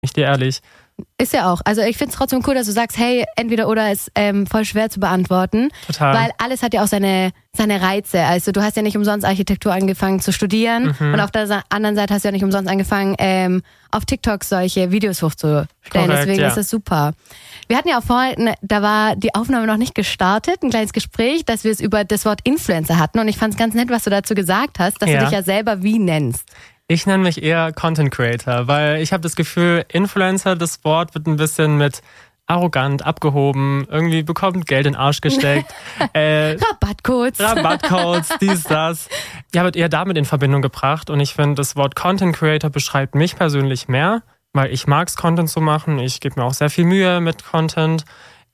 Ich dir ehrlich. Ist ja auch. Also ich finde es trotzdem cool, dass du sagst, hey, entweder oder ist voll schwer zu beantworten. Total. Weil alles hat ja auch seine Reize. Also du hast ja nicht umsonst Architektur angefangen zu studieren und auf der anderen Seite hast du ja nicht umsonst angefangen, auf TikTok solche Videos hochzustellen. Korrekt, deswegen ist das super. Wir hatten ja auch vorhin, da war die Aufnahme noch nicht gestartet, ein kleines Gespräch, dass wir es über das Wort Influencer hatten und ich fand es ganz nett, was du dazu gesagt hast, dass du dich ja selber wie nennst. Ich nenne mich eher Content Creator, weil ich habe das Gefühl, Influencer, das Wort wird ein bisschen mit arrogant, abgehoben, irgendwie bekommt Geld in den Arsch gesteckt. Rabattcodes, dies, das. Ja, wird eher damit in Verbindung gebracht und ich finde, das Wort Content Creator beschreibt mich persönlich mehr, weil ich mag es, Content zu machen. Ich gebe mir auch sehr viel Mühe mit Content.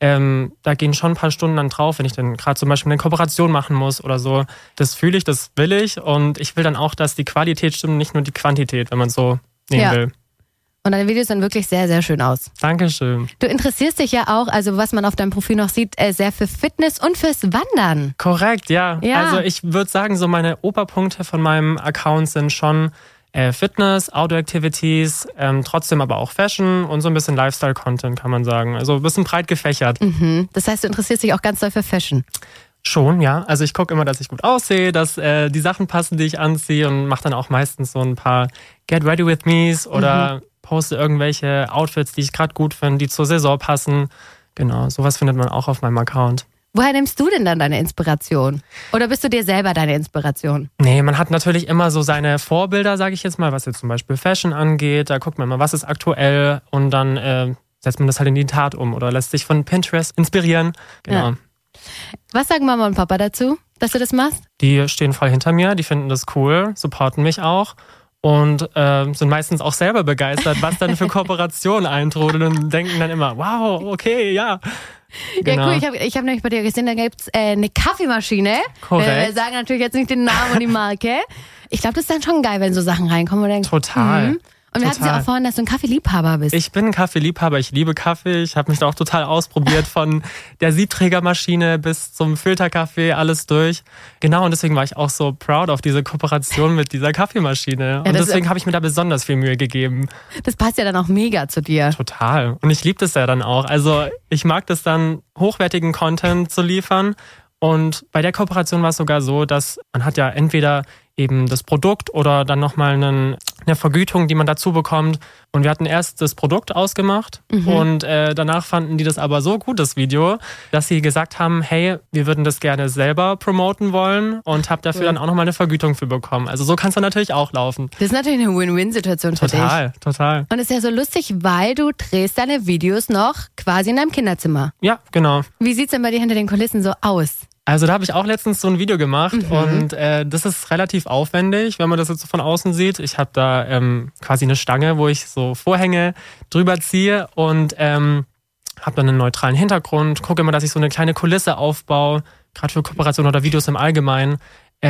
Da gehen schon ein paar Stunden dann drauf, wenn ich dann gerade zum Beispiel eine Kooperation machen muss oder so. Das fühle ich, das will ich und ich will dann auch, dass die Qualität stimmt, nicht nur die Quantität, wenn man es so nehmen will. Und deine Videos sehen wirklich sehr, sehr schön aus. Dankeschön. Du interessierst dich ja auch, also was man auf deinem Profil noch sieht, sehr für Fitness und fürs Wandern. Korrekt, ja. Also ich würde sagen, so meine Oberpunkte von meinem Account sind schon Fitness, Outdoor-Activities, trotzdem aber auch Fashion und so ein bisschen Lifestyle-Content, kann man sagen. Also ein bisschen breit gefächert. Mhm. Das heißt, du interessierst dich auch ganz doll für Fashion? Schon, ja. Also ich gucke immer, dass ich gut aussehe, dass die Sachen passen, die ich anziehe und mache dann auch meistens so ein paar Get Ready With Me's oder poste irgendwelche Outfits, die ich gerade gut finde, die zur Saison passen. Genau, sowas findet man auch auf meinem Account. Woher nimmst du denn dann deine Inspiration? Oder bist du dir selber deine Inspiration? Nee, man hat natürlich immer so seine Vorbilder, sage ich jetzt mal, was jetzt zum Beispiel Fashion angeht. Da guckt man mal, was ist aktuell und dann setzt man das halt in die Tat um oder lässt sich von Pinterest inspirieren. Genau. Ja. Was sagen Mama und Papa dazu, dass du das machst? Die stehen voll hinter mir, die finden das cool, supporten mich auch. Und sind meistens auch selber begeistert, was dann für Kooperationen eintrudeln und denken dann immer, wow, okay, ja. Genau. Ja, cool. Ich hab nämlich bei dir gesehen, da gibt's eine Kaffeemaschine. Korrekt. Wir sagen natürlich jetzt nicht den Namen und die Marke. Ich glaube, das ist dann schon geil, wenn so Sachen reinkommen und denkst, total. Und wir hatten ja auch vorhin, dass du ein Kaffeeliebhaber bist. Ich bin ein Kaffeeliebhaber, ich liebe Kaffee. Ich habe mich da auch total ausprobiert, von der Siebträgermaschine bis zum Filterkaffee, alles durch. Genau, und deswegen war ich auch so proud auf diese Kooperation mit dieser Kaffeemaschine. Und deswegen habe ich mir da besonders viel Mühe gegeben. Das passt ja dann auch mega zu dir. Total. Und ich liebe das ja dann auch. Also ich mag das dann, hochwertigen Content zu liefern. Und bei der Kooperation war es sogar so, dass man hat ja entweder eben das Produkt oder dann nochmal eine Vergütung, die man dazu bekommt. Und wir hatten erst das Produkt ausgemacht und danach fanden die das aber so gut, das Video, dass sie gesagt haben, hey, wir würden das gerne selber promoten wollen und habe dafür dann auch nochmal eine Vergütung für bekommen. Also so kann es dann natürlich auch laufen. Das ist natürlich eine Win-Win-Situation für dich. Total. Und es ist ja so lustig, weil du drehst deine Videos noch quasi in deinem Kinderzimmer. Ja, genau. Wie sieht's denn bei dir hinter den Kulissen so aus? Also da habe ich auch letztens so ein Video gemacht und das ist relativ aufwendig, wenn man das jetzt so von außen sieht. Ich habe da quasi eine Stange, wo ich so Vorhänge drüber ziehe und habe dann einen neutralen Hintergrund, gucke immer, dass ich so eine kleine Kulisse aufbaue, gerade für Kooperationen oder Videos im Allgemeinen,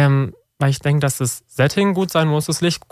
weil ich denke, dass das Setting gut sein muss, das Licht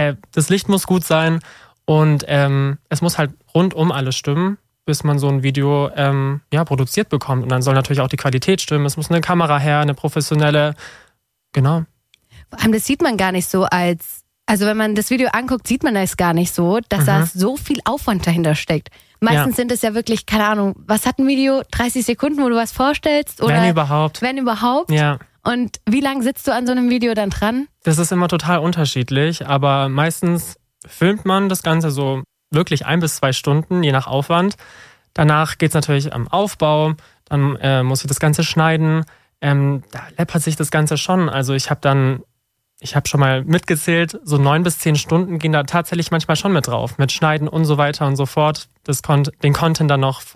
muss gut sein und es muss halt rundum alles stimmen, bis man so ein Video produziert bekommt. Und dann soll natürlich auch die Qualität stimmen. Es muss eine Kamera her, eine professionelle. Genau. Vor allem, das sieht man gar nicht so also wenn man das Video anguckt, sieht man das gar nicht so, dass da so viel Aufwand dahinter steckt. Meistens sind es ja wirklich, keine Ahnung, was hat ein Video? 30 Sekunden, wo du was vorstellst? Oder Wenn überhaupt. Wenn überhaupt. Ja. Und wie lange sitzt du an so einem Video dann dran? Das ist immer total unterschiedlich, aber meistens filmt man das Ganze so wirklich 1 bis 2 Stunden, je nach Aufwand. Danach geht es natürlich am Aufbau, dann muss ich das Ganze schneiden. Da läppert sich das Ganze schon. Also ich habe schon mal mitgezählt, so 9 bis 10 Stunden gehen da tatsächlich manchmal schon mit drauf. Mit Schneiden und so weiter und so fort. Den Content dann noch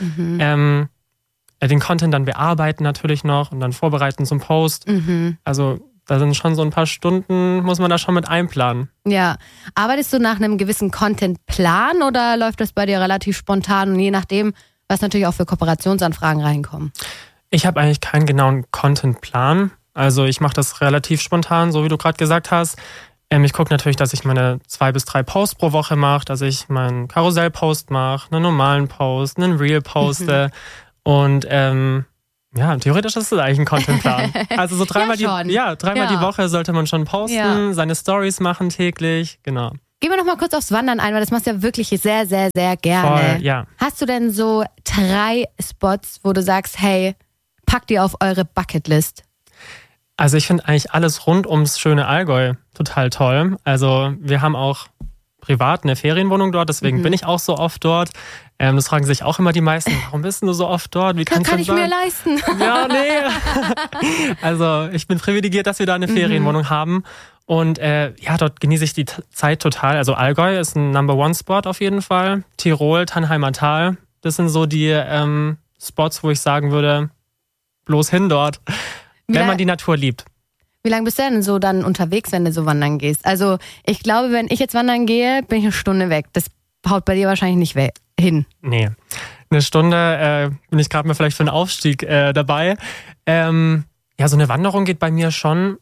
den Content dann bearbeiten natürlich noch und dann vorbereiten zum Post. Also da sind schon so ein paar Stunden, muss man da schon mit einplanen. Ja. Arbeitest du nach einem gewissen Contentplan oder läuft das bei dir relativ spontan und je nachdem, was natürlich auch für Kooperationsanfragen reinkommen? Ich habe eigentlich keinen genauen Contentplan. Also ich mache das relativ spontan, so wie du gerade gesagt hast. Ich gucke natürlich, dass ich meine 2 bis 3 Posts pro Woche mache, dass ich meinen Karussell-Post mache, einen normalen Post, einen Reel poste und theoretisch ist das eigentlich ein Contentplan. Also so dreimal die Woche sollte man schon posten, seine Stories machen täglich, genau. Gehen wir noch mal kurz aufs Wandern ein, weil das machst du ja wirklich sehr, sehr, sehr gerne. Voll, ja. Hast du denn so 3 Spots, wo du sagst, hey, packt ihr auf eure Bucketlist? Also ich finde eigentlich alles rund ums schöne Allgäu total toll. Also wir haben auch privat eine Ferienwohnung dort, deswegen bin ich auch so oft dort. Das fragen sich auch immer die meisten, warum bist du so oft dort? Wie kannst kann du ich mir leisten. Ja, nee. Also ich bin privilegiert, dass wir da eine Ferienwohnung haben. Und dort genieße ich die Zeit total. Also Allgäu ist ein Number-One-Spot auf jeden Fall. Tirol, Tannheimer Tal, das sind so die Spots, wo ich sagen würde, bloß hin dort, wenn man die Natur liebt. Wie lange bist du denn so dann unterwegs, wenn du so wandern gehst? Also ich glaube, wenn ich jetzt wandern gehe, bin ich eine Stunde weg. Das haut bei dir wahrscheinlich nicht hin. Nee, eine Stunde bin ich gerade mal vielleicht für einen Aufstieg dabei. So eine Wanderung geht bei mir schon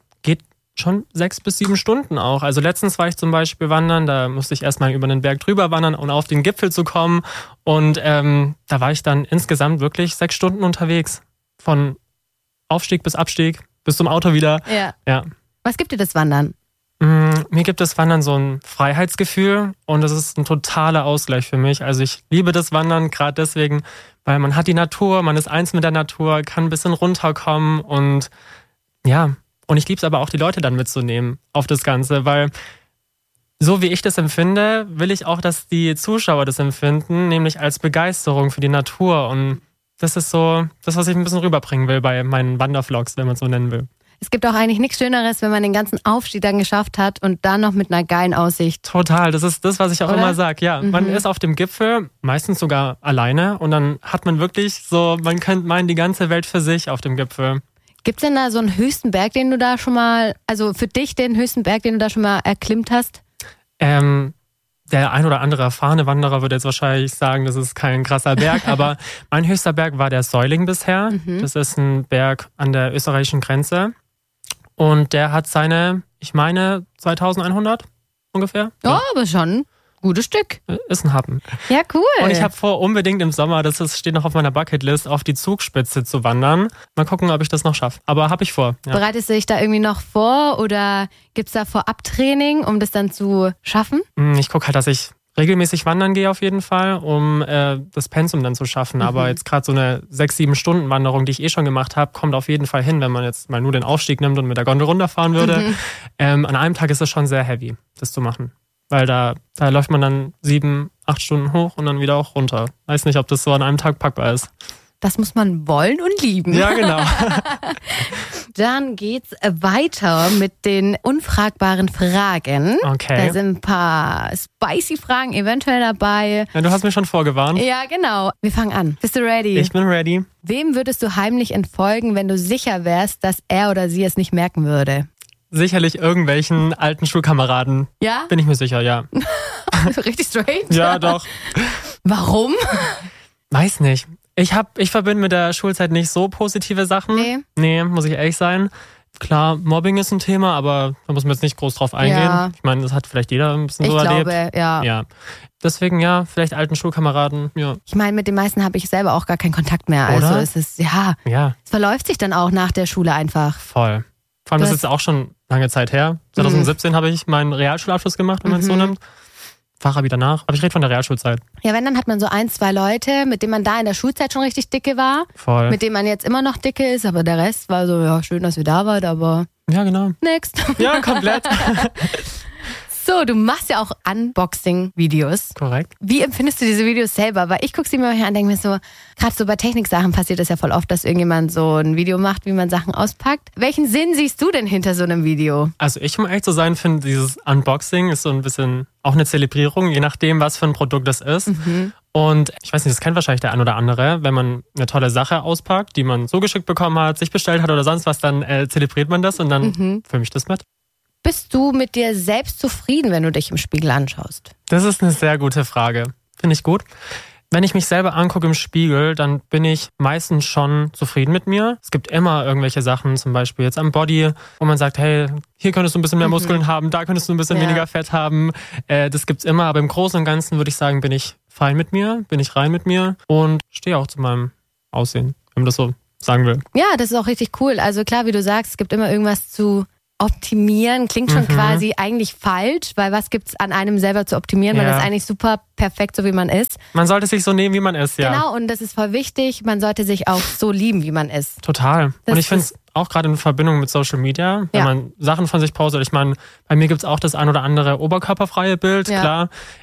6 bis 7 Stunden auch. Also letztens war ich zum Beispiel wandern, da musste ich erstmal über einen Berg drüber wandern, um auf den Gipfel zu kommen. Und da war ich dann insgesamt wirklich 6 Stunden unterwegs. Von Aufstieg bis Abstieg, bis zum Auto wieder. Ja. Was gibt dir das Wandern? Mir gibt das Wandern so ein Freiheitsgefühl und das ist ein totaler Ausgleich für mich. Also ich liebe das Wandern gerade deswegen, weil man hat die Natur, man ist eins mit der Natur, kann ein bisschen runterkommen und ja, und ich liebe es aber auch, die Leute dann mitzunehmen auf das Ganze, weil so wie ich das empfinde, will ich auch, dass die Zuschauer das empfinden, nämlich als Begeisterung für die Natur und das ist so das, was ich ein bisschen rüberbringen will bei meinen Wandervlogs, wenn man es so nennen will. Es gibt auch eigentlich nichts Schöneres, wenn man den ganzen Aufstieg dann geschafft hat und dann noch mit einer geilen Aussicht. Total, das ist das, was ich auch immer sage. Ja, man ist auf dem Gipfel, meistens sogar alleine und dann hat man wirklich so, man könnte meinen, die ganze Welt für sich auf dem Gipfel. Gibt es denn da so einen höchsten Berg, den du da schon mal, also für dich den höchsten Berg, den du da schon mal erklimmt hast? Der ein oder andere erfahrene Wanderer würde jetzt wahrscheinlich sagen, das ist kein krasser Berg, aber mein höchster Berg war der Säuling bisher. Das ist ein Berg an der österreichischen Grenze. Und der hat seine, ich meine, 2100 ungefähr. Ja, aber schon ein gutes Stück. Ist ein Happen. Ja, cool. Und ich habe vor, unbedingt im Sommer, steht noch auf meiner Bucketlist, auf die Zugspitze zu wandern. Mal gucken, ob ich das noch schaffe. Aber habe ich vor. Ja. Bereitest du dich da irgendwie noch vor oder gibt es da Vorabtraining, um das dann zu schaffen? Ich gucke halt, dass ich regelmäßig wandern gehe auf jeden Fall, um das Pensum dann zu schaffen. Aber jetzt gerade so eine 6-7 Stunden Wanderung, die ich schon gemacht habe, kommt auf jeden Fall hin, wenn man jetzt mal nur den Aufstieg nimmt und mit der Gondel runterfahren würde. An einem Tag ist es schon sehr heavy, das zu machen. Weil da läuft man dann 7-8 Stunden hoch und dann wieder auch runter. Weiß nicht, ob das so an einem Tag packbar ist. Das muss man wollen und lieben. Ja, genau. Dann geht's weiter mit den unfragbaren Fragen. Okay. Da sind ein paar spicy Fragen eventuell dabei. Ja, du hast mich schon vorgewarnt. Ja, genau. Wir fangen an. Bist du ready? Ich bin ready. Wem würdest du heimlich entfolgen, wenn du sicher wärst, dass er oder sie es nicht merken würde? Sicherlich irgendwelchen alten Schulkameraden. Ja? Bin ich mir sicher, ja. Richtig straight? Ja, doch. Warum? Weiß nicht. Ich verbinde mit der Schulzeit nicht so positive Sachen. Nee, muss ich ehrlich sein. Klar, Mobbing ist ein Thema, aber da muss man jetzt nicht groß drauf eingehen. Ja. Ich meine, das hat vielleicht jeder ein bisschen so erlebt. Ich glaube, ja. Deswegen ja, vielleicht alten Schulkameraden, ja. Ich meine, mit den meisten habe ich selber auch gar keinen Kontakt mehr. Oder? Also es ist, es verläuft sich dann auch nach der Schule einfach. Voll. Vor allem, das ist jetzt auch schon lange Zeit her. 2017 habe ich meinen Realschulabschluss gemacht, wenn man es so nimmt. Fachabi danach. Aber ich rede von der Realschulzeit. Ja, wenn, dann hat man so 1-2 Leute, mit denen man da in der Schulzeit schon richtig dicke war. Voll. Mit denen man jetzt immer noch dicke ist, aber der Rest war so, ja, schön, dass ihr da wart, aber... Ja, genau. Next. Ja, komplett. So, du machst ja auch Unboxing-Videos. Korrekt. Wie empfindest du diese Videos selber? Weil ich gucke sie mir manchmal an und denke mir so, gerade so bei Techniksachen passiert das ja voll oft, dass irgendjemand so ein Video macht, wie man Sachen auspackt. Welchen Sinn siehst du denn hinter so einem Video? Also ich, um ehrlich zu sein, finde, dieses Unboxing ist so ein bisschen auch eine Zelebrierung, je nachdem, was für ein Produkt das ist. Und ich weiß nicht, das kennt wahrscheinlich der ein oder andere, wenn man eine tolle Sache auspackt, die man so geschickt bekommen hat, sich bestellt hat oder sonst was, dann zelebriert man das und dann filme ich das mit. Bist du mit dir selbst zufrieden, wenn du dich im Spiegel anschaust? Das ist eine sehr gute Frage. Finde ich gut. Wenn ich mich selber angucke im Spiegel, dann bin ich meistens schon zufrieden mit mir. Es gibt immer irgendwelche Sachen, zum Beispiel jetzt am Body, wo man sagt, hey, hier könntest du ein bisschen mehr Muskeln haben, da könntest du ein bisschen weniger Fett haben. Das gibt's immer, aber im Großen und Ganzen würde ich sagen, bin ich fein mit mir, bin ich rein mit mir und stehe auch zu meinem Aussehen, wenn man das so sagen will. Ja, das ist auch richtig cool. Also klar, wie du sagst, es gibt immer irgendwas zu optimieren klingt schon quasi eigentlich falsch, weil was gibt's an einem selber zu optimieren? Man ist eigentlich super perfekt, so wie man ist. Man sollte sich so nehmen, wie man ist, ja. Genau, und das ist voll wichtig. Man sollte sich auch so lieben, wie man ist. Total. Und ich finde es auch gerade in Verbindung mit Social Media, wenn man Sachen von sich postet. Ich meine, bei mir gibt es auch das ein oder andere oberkörperfreie Bild, klar.